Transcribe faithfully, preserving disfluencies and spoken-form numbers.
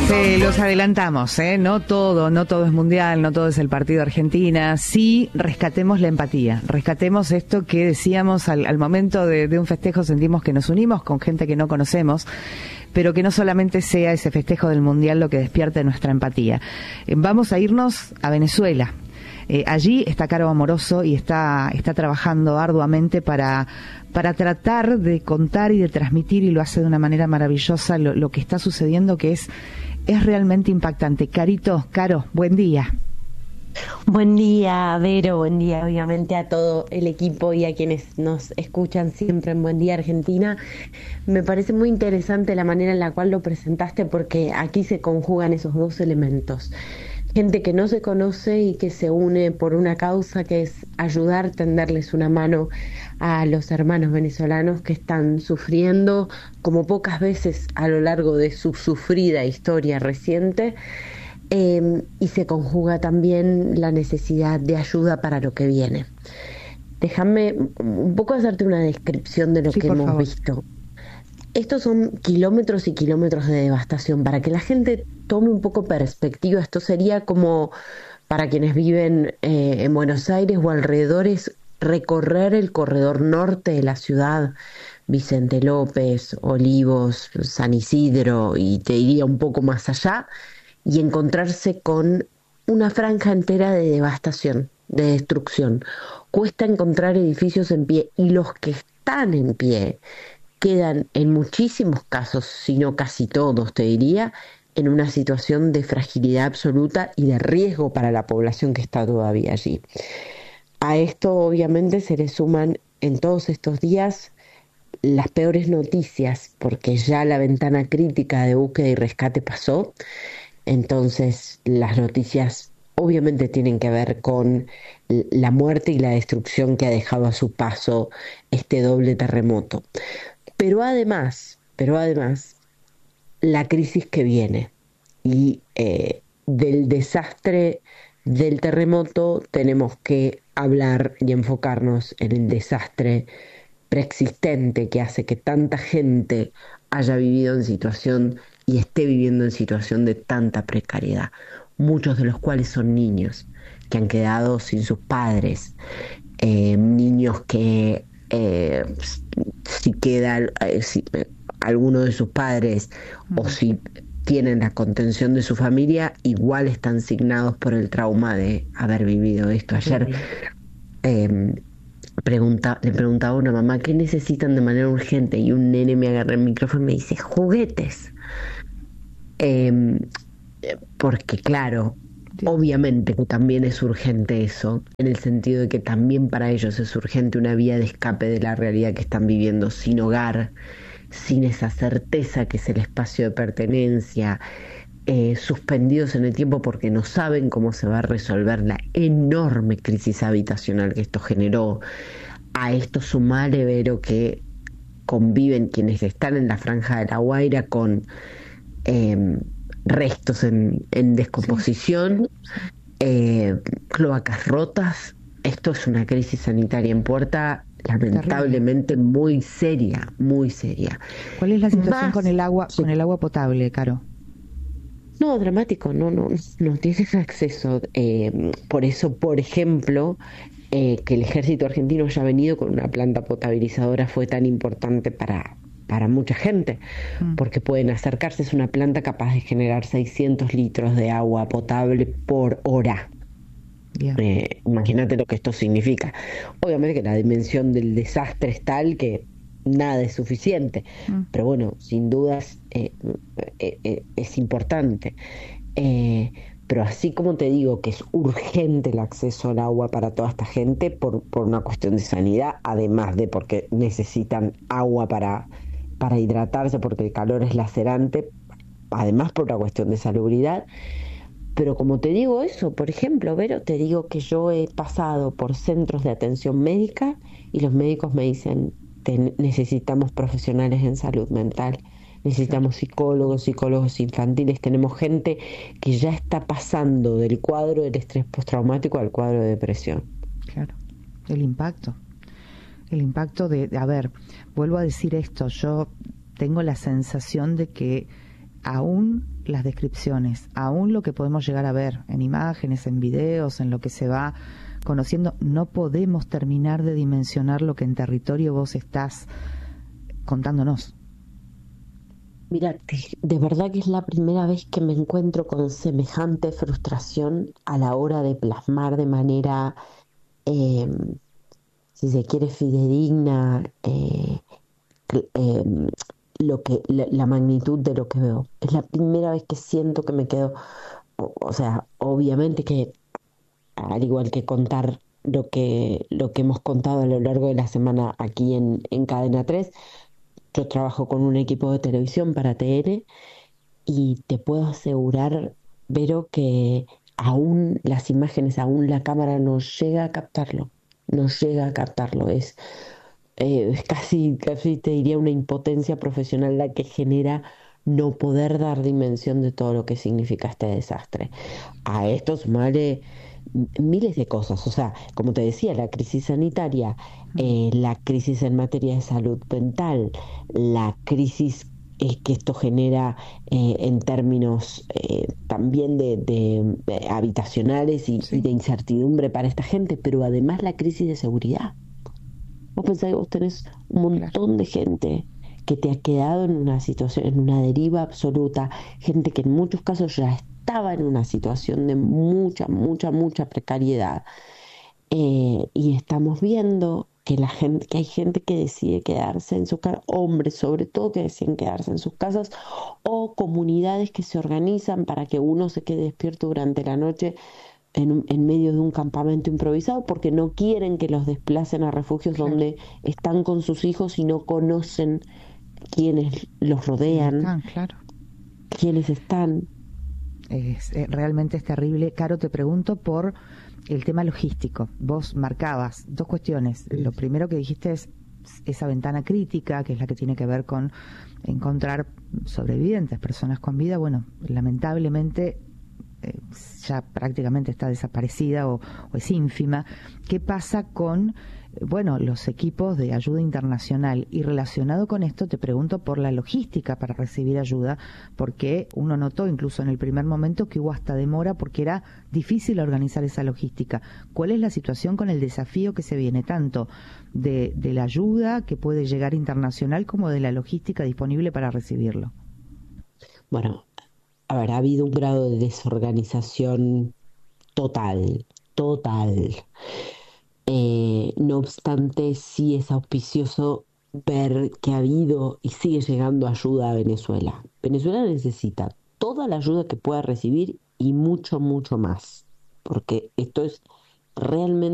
Se los adelantamos, ¿eh? No todo, no todo es mundial, no todo es el partido de Argentina. Sí, rescatemos la empatía, rescatemos esto que decíamos al, al momento de, de un festejo, sentimos que nos unimos con gente que no conocemos, pero que no solamente sea ese festejo del mundial lo que despierte nuestra empatía. Eh, vamos a irnos a Venezuela. Eh, allí está Caro Amoroso y está, está trabajando arduamente para, para tratar de contar y de transmitir, y lo hace de una manera maravillosa, lo, lo que está sucediendo, que es Es realmente impactante. Carito, Caro, buen día. Buen día, Vero, buen día obviamente a todo el equipo y a quienes nos escuchan siempre en Buen Día Argentina. Me parece muy interesante la manera en la cual lo presentaste, porque aquí se conjugan esos dos elementos. Gente que no se conoce y que se une por una causa que es ayudar, tenderles una mano a los hermanos venezolanos que están sufriendo como pocas veces a lo largo de su sufrida historia reciente, eh, y se conjuga también la necesidad de ayuda para lo que viene. Déjame un poco hacerte una descripción de lo sí, que hemos favor. visto. Estos son kilómetros y kilómetros de devastación. Para que la gente tome un poco perspectiva, esto sería como para quienes viven eh, en Buenos Aires o alrededores, recorrer el corredor norte de la ciudad, Vicente López, Olivos, San Isidro, y te diría un poco más allá, y encontrarse con una franja entera de devastación, de destrucción. Cuesta encontrar edificios en pie, y los que están en pie quedan en muchísimos casos, si no casi todos, te diría, en una situación de fragilidad absoluta y de riesgo para la población que está todavía allí. A esto obviamente se le suman en todos estos días las peores noticias, porque ya la ventana crítica de búsqueda y rescate pasó. Entonces las noticias obviamente tienen que ver con la muerte y la destrucción que ha dejado a su paso este doble terremoto. Pero además, pero además, la crisis que viene, y eh, del desastre del terremoto tenemos que hablar y enfocarnos en el desastre preexistente que hace que tanta gente haya vivido en situación y esté viviendo en situación de tanta precariedad, muchos de los cuales son niños que han quedado sin sus padres, eh, niños que eh, si queda eh, si, eh, alguno de sus padres uh-huh. o si tienen la contención de su familia, igual están signados por el trauma de haber vivido esto. Ayer eh, pregunta, le preguntaba a una mamá qué necesitan de manera urgente, y un nene me agarra el micrófono y me dice juguetes, eh, porque claro, obviamente que también es urgente eso, en el sentido de que también para ellos es urgente una vía de escape de la realidad que están viviendo, sin hogar, sin esa certeza que es el espacio de pertenencia, eh, suspendidos en el tiempo porque no saben cómo se va a resolver la enorme crisis habitacional que esto generó. A esto sumarle, Vero, que conviven quienes están en la Franja de La Guaira con eh, restos en, en descomposición, sí. eh, cloacas rotas. Esto es una crisis sanitaria en puerta, lamentablemente terrible. Muy seria, muy seria. ¿Cuál es la situación Más, con el agua, sí. con el agua potable, Caro? No, dramático, no, no, no tienes acceso. Eh, por eso, por ejemplo, eh, que el ejército argentino haya venido con una planta potabilizadora fue tan importante para, para mucha gente, mm. porque pueden acercarse. Es una planta capaz de generar seiscientos litros de agua potable por hora. Eh, imagínate lo que esto significa. Obviamente que la dimensión del desastre es tal que nada es suficiente, mm. pero bueno, sin dudas eh, eh, eh, es importante. Eh, pero así como te digo que es urgente el acceso al agua para toda esta gente por, por una cuestión de sanidad, además de porque necesitan agua para, para hidratarse, porque el calor es lacerante, además por una cuestión de salubridad. Pero como te digo eso, por ejemplo, Vero, te digo que yo he pasado por centros de atención médica y los médicos me dicen, te, necesitamos profesionales en salud mental, necesitamos psicólogos, psicólogos infantiles, tenemos gente que ya está pasando del cuadro del estrés postraumático al cuadro de depresión. Claro, el impacto, el impacto de, de, a ver, vuelvo a decir esto, yo tengo la sensación de que aún las descripciones, aún lo que podemos llegar a ver en imágenes, en videos, en lo que se va conociendo, no podemos terminar de dimensionar lo que en territorio vos estás contándonos. Mira, te- de verdad que es la primera vez que me encuentro con semejante frustración a la hora de plasmar de manera, eh, si se quiere, fidedigna, eh, cl- eh, lo que, la, la magnitud de lo que veo. Es la primera vez que siento que me quedo, o, o sea, obviamente que al igual que contar lo que, lo que hemos contado a lo largo de la semana aquí en, en Cadena tres, yo trabajo con un equipo de televisión para T N y te puedo asegurar, Vero, que aún las imágenes, aún la cámara no llega a captarlo, no llega a captarlo. Es, eh, es casi, casi te diría una impotencia profesional la que genera no poder dar dimensión de todo lo que significa este desastre. A esto sumarle miles de cosas, o sea, como te decía, la crisis sanitaria, Mm. eh, la crisis en materia de salud mental, la crisis eh, que esto genera eh, en términos eh, también de, de, eh, habitacionales y, y Sí, de incertidumbre para esta gente, pero además la crisis de seguridad. Vos pensás que vos tenés un claro. montón de gente que te ha quedado en una situación, en una deriva absoluta, gente que en muchos casos ya estaba en una situación de mucha, mucha, mucha precariedad. Eh, y estamos viendo que la gente, que hay gente que decide quedarse en sus casas, hombres sobre todo que deciden quedarse en sus casas, o comunidades que se organizan para que uno se quede despierto durante la noche en, un- en medio de un campamento improvisado porque no quieren que los desplacen a refugios Claro. donde están con sus hijos y no conocen quiénes los ¿Quiénes rodean, están? Claro. quiénes están. Es, eh, realmente es terrible. Caro, te pregunto por el tema logístico. Vos marcabas dos cuestiones. Lo primero que dijiste es esa ventana crítica, que es la que tiene que ver con encontrar sobrevivientes, personas con vida. Bueno, lamentablemente eh, ya prácticamente está desaparecida o, o es ínfima. ¿Qué pasa con, eh, bueno, los equipos de ayuda internacional? Y relacionado con esto te pregunto por la logística para recibir ayuda, porque uno notó incluso en el primer momento que hubo hasta demora porque era difícil organizar esa logística. ¿Cuál es la situación con el desafío que se viene tanto de, de la ayuda que puede llegar internacional como de la logística disponible para recibirlo? Bueno, a ver, ha habido un grado de desorganización total, total. Eh, no obstante, sí es auspicioso ver que ha habido y sigue llegando ayuda a Venezuela. Venezuela necesita toda la ayuda que pueda recibir y mucho, mucho más, porque esto es realmente